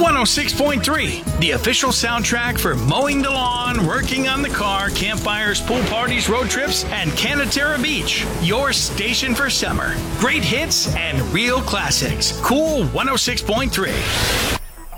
106.3, the official soundtrack for mowing the lawn, working on the car, campfires, pool parties, road trips, and Canatera Beach. Your station for summer. Great hits and real classics. Cool 106.3.